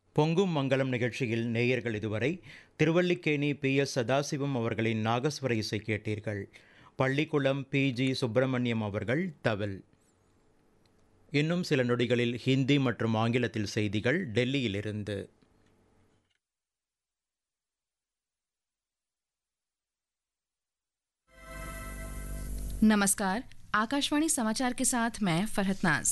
பொங்கும் மங்கலம் நிகழ்ச்சியில் நேயர்கள் இதுவரை திருவல்லிக்கேணி PS சதாசிவம் அவர்களின் நாகஸ்வர இசை கேட்டீர்கள். பள்ளிக்குளம் PG சுப்பிரமணியம் அவர்கள் தவில். இன்னும் சில நொடிகளில் ஹிந்தி மற்றும் ஆங்கிலத்தில் செய்திகள் டெல்லியிலிருந்து. नमस्कार, आकाशवाणी समाचार के साथ मैं फरहत नाज।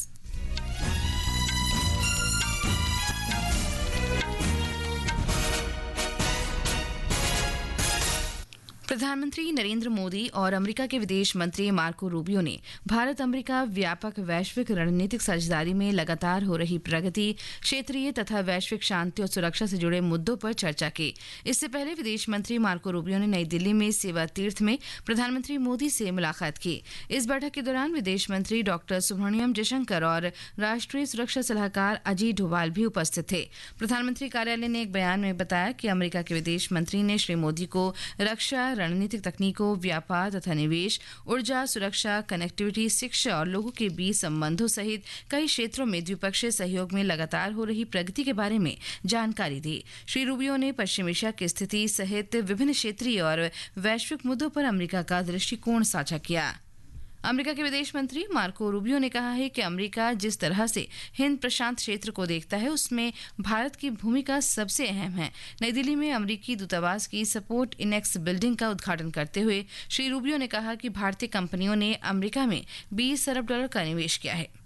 प्रधानमंत्री नरेंद्र मोदी और अमेरिका के विदेश मंत्री मार्को रूबियो ने भारत अमेरिका व्यापक वैश्विक रणनीतिक साझेदारी में लगातार हो रही प्रगति, क्षेत्रीय तथा वैश्विक शांति और सुरक्षा से जुड़े मुद्दों पर चर्चा की। इससे पहले विदेश मंत्री मार्को रूबियो ने नई दिल्ली में सेवा तीर्थ में प्रधानमंत्री मोदी से मुलाकात की। इस बैठक के दौरान विदेश मंत्री डॉक्टर सुब्रमण्यम जयशंकर और राष्ट्रीय सुरक्षा सलाहकार अजीत डोभाल भी उपस्थित थे। प्रधानमंत्री कार्यालय ने एक बयान में बताया कि अमेरिका के विदेश मंत्री ने श्री मोदी को रक्षा, रणनीतिक तकनीकों, व्यापार तथा निवेश, ऊर्जा, सुरक्षा, कनेक्टिविटी, शिक्षा और लोगों के बीच संबंधों सहित कई क्षेत्रों में द्विपक्षीय सहयोग में लगातार हो रही प्रगति के बारे में जानकारी दी। श्री रूबियो ने पश्चिम एशिया की स्थिति सहित विभिन्न क्षेत्रीय और वैश्विक मुद्दों पर अमेरिका का दृष्टिकोण साझा किया। अमेरिका के विदेश मंत्री मार्को रूबियो ने कहा है कि अमेरिका जिस तरह से हिंद प्रशांत क्षेत्र को देखता है, उसमें भारत की भूमिका सबसे अहम है। नई दिल्ली में अमेरिकी दूतावास की सपोर्ट इनेक्स बिल्डिंग का उद्घाटन करते हुए श्री रूबियो ने कहा कि भारतीय कंपनियों ने अमेरिका में $20 अरब का निवेश किया है।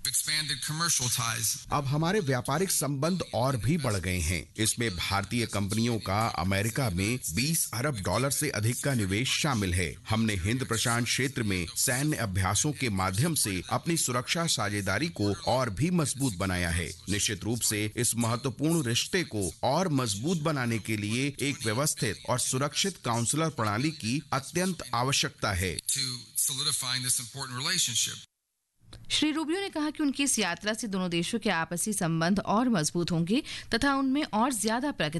अब हमारे व्यापारिक संबंध और भी बढ़ गए हैं। इसमें भारतीय कंपनियों का अमेरिका में $20 अरब से अधिक का निवेश शामिल है। हमने हिंद प्रशांत क्षेत्र में सैन्य अभ्यासों के माध्यम से अपनी सुरक्षा साझेदारी को और भी मजबूत बनाया है। निश्चित रूप से इस महत्वपूर्ण रिश्ते को और मजबूत बनाने के लिए एक व्यवस्थित और सुरक्षित काउंसलर प्रणाली की अत्यंत आवश्यकता है। श्री रूबियो ने कहा कि उनकी इस यात्रा से दोनों देशों के आपसी संबंध और मजबूत होंगे तथा उनमें और ज्यादा प्रगति